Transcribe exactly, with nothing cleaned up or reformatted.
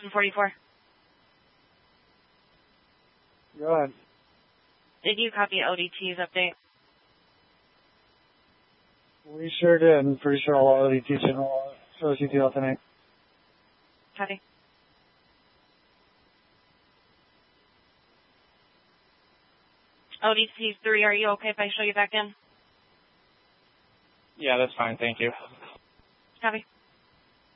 Austin forty-four. Go ahead. Did you copy O D T's update? We sure did. I'm pretty sure all O D T's and all O C T L tonight. Copy. O D T three, are you okay if I show you back in? Yeah, that's fine. Thank you. Copy.